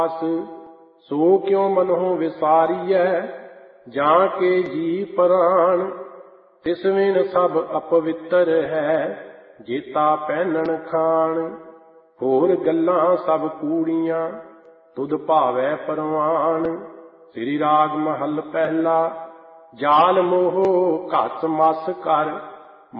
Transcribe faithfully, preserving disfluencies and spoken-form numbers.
ਸੋ ਕਿਉ ਮਨਹੁ ਵਿਸਾਰੀਐ ਜਾਂ ਕੇ ਜੀ ਪ੍ਰਾਣ। ਤਿਸ ਵਿਨ ਸਭ ਅਪਵਿੱਤਰ ਹੈ ਜੇਤਾ ਪਹਿਨਣ ਖਾਣ। ਹੋਰ ਗੱਲਾਂ ਸਭ ਕੂੜੀਆਂ ਤੁਧ ਭਾਵੈ ਪਰਵਾਨ। ਸ੍ਰੀ ਰਾਗ ਮਹੱਲ ਪਹਿਲਾ। ਜਾਲ ਮੋਹ ਘਸ ਮਸ ਕਰ